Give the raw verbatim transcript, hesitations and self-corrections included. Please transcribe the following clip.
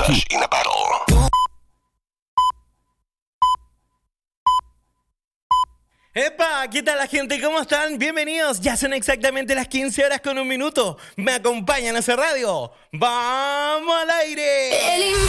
Clash in a Battle. ¡Epa! ¿Qué tal la gente? ¿Cómo están? Bienvenidos. Ya son exactamente las quince horas con un minuto. ¿Me acompañan a hacer radio? ¡Vamos al aire!